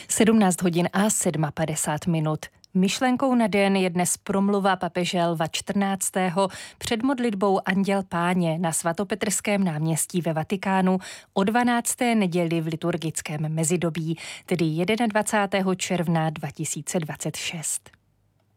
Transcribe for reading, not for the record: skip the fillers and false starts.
17 hodin a 57 minut. Myšlenkou na den je dnes promluva papeže Lva XIV. Před modlitbou Anděl Páně na svatopetrském náměstí ve Vatikánu o 12. neděli v liturgickém mezidobí, tedy 21. června 2026.